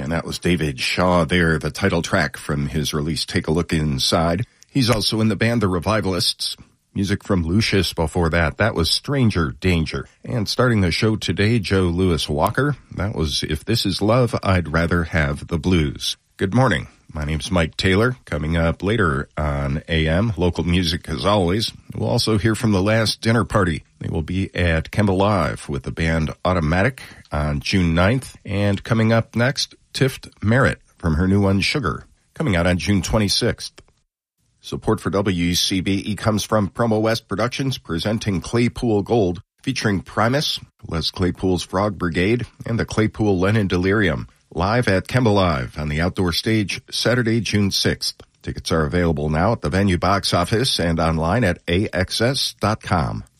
And that was David Shaw there, the title track from his release, Take a Look Inside. He's also in the band The Revivalists. Music from Lucius before that. That was Stranger Danger. And starting the show today, Joe Louis Walker. That was If This Is Love, I'd Rather Have the Blues. Good morning. My name's Mike Taylor. Coming up later on AM, local music as always. We'll also hear from The Last Dinner Party. They will be at Kemba Live with the band Automatic on June 9th. And coming up next, Tift Merritt from her new one, Sugar, coming out on June 26th. Support for WCBE comes from Promo West Productions, presenting Claypool Gold, featuring Primus, Les Claypool's Frog Brigade, and the Claypool Lennon Delirium, live at Kemba Live on the outdoor stage Saturday, June 6th. Tickets are available now at the venue box office and online at AXS.com.